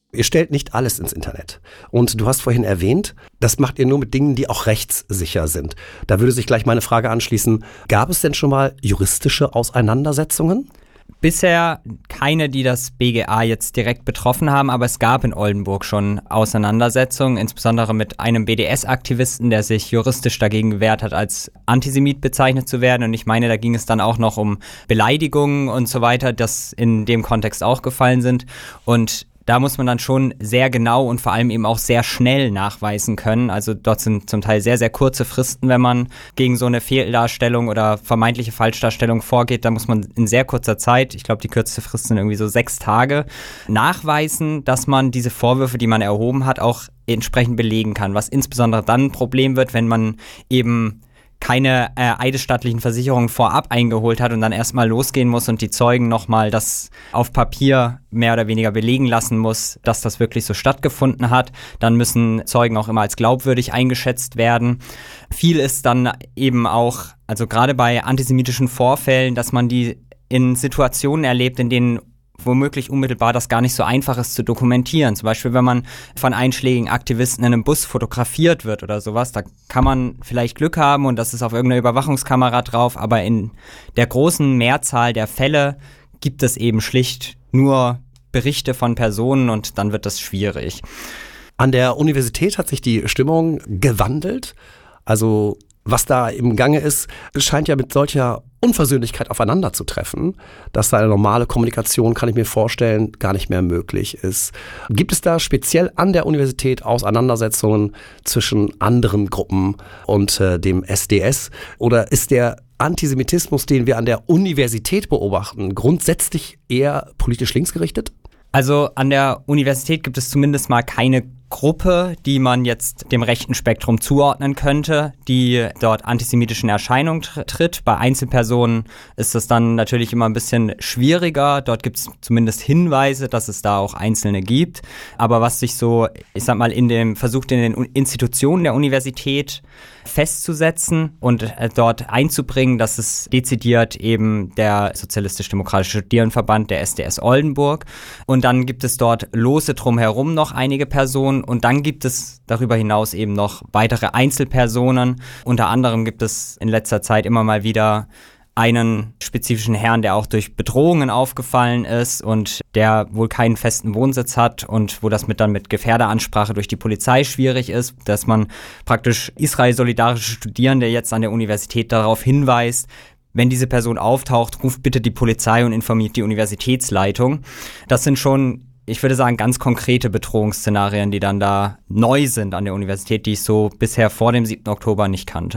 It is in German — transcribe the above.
Ihr stellt nicht alles ins Internet. Und du hast vorhin erwähnt, das macht ihr nur mit Dingen, die auch rechtssicher sind. Da würde sich gleich meine Frage anschließen, gab es denn schon mal juristische Auseinandersetzungen? Bisher keine, die das BGA jetzt direkt betroffen haben, aber es gab in Oldenburg schon Auseinandersetzungen, insbesondere mit einem BDS-Aktivisten, der sich juristisch dagegen gewehrt hat, als Antisemit bezeichnet zu werden. Und ich meine, da ging es dann auch noch um Beleidigungen und so weiter, das in dem Kontext auch gefallen sind. Und da muss man dann schon sehr genau und vor allem eben auch sehr schnell nachweisen können. Also dort sind zum Teil sehr, sehr kurze Fristen, wenn man gegen so eine Fehldarstellung oder vermeintliche Falschdarstellung vorgeht. Da muss man in sehr kurzer Zeit, ich glaube die kürzeste Frist sind irgendwie so 6 Tage, nachweisen, dass man diese Vorwürfe, die man erhoben hat, auch entsprechend belegen kann. Was insbesondere dann ein Problem wird, wenn man eben keine eidesstattlichen Versicherungen vorab eingeholt hat und dann erstmal losgehen muss und die Zeugen nochmal das auf Papier mehr oder weniger belegen lassen muss, dass das wirklich so stattgefunden hat. Dann müssen Zeugen auch immer als glaubwürdig eingeschätzt werden. Viel ist dann eben auch, also gerade bei antisemitischen Vorfällen, dass man die in Situationen erlebt, in denen womöglich unmittelbar das gar nicht so einfach ist zu dokumentieren. Zum Beispiel, wenn man von einschlägigen Aktivisten in einem Bus fotografiert wird oder sowas, da kann man vielleicht Glück haben und das ist auf irgendeiner Überwachungskamera drauf, aber in der großen Mehrzahl der Fälle gibt es eben schlicht nur Berichte von Personen und dann wird das schwierig. An der Universität hat sich die Stimmung gewandelt. Also was da im Gange ist, scheint ja mit solcher Unversöhnlichkeit aufeinander zu treffen, dass da eine normale Kommunikation, kann ich mir vorstellen, gar nicht mehr möglich ist. Gibt es da speziell an der Universität Auseinandersetzungen zwischen anderen Gruppen und dem SDS? Oder ist der Antisemitismus, den wir an der Universität beobachten, grundsätzlich eher politisch linksgerichtet? Also an der Universität gibt es zumindest mal keine Gruppe, die man jetzt dem rechten Spektrum zuordnen könnte, die dort antisemitischen Erscheinungen tritt. Bei Einzelpersonen ist das dann natürlich immer ein bisschen schwieriger. Dort gibt es zumindest Hinweise, dass es da auch Einzelne gibt. Aber was sich so, ich sag mal, versucht in den Institutionen der Universität festzusetzen und dort einzubringen, dass es dezidiert eben der Sozialistisch-Demokratische Studierendenverband, der SDS Oldenburg. Und dann gibt es dort lose drumherum noch einige Personen. Und dann gibt es darüber hinaus eben noch weitere Einzelpersonen. Unter anderem gibt es in letzter Zeit immer mal wieder einen spezifischen Herrn, der auch durch Bedrohungen aufgefallen ist und der wohl keinen festen Wohnsitz hat und wo das mit Gefährderansprache durch die Polizei schwierig ist, dass man praktisch israel-solidarische Studierende jetzt an der Universität darauf hinweist, wenn diese Person auftaucht, ruft bitte die Polizei und informiert die Universitätsleitung. Das sind schon, ich würde sagen, ganz konkrete Bedrohungsszenarien, die dann da neu sind an der Universität, die ich so bisher vor dem 7. Oktober nicht kannte.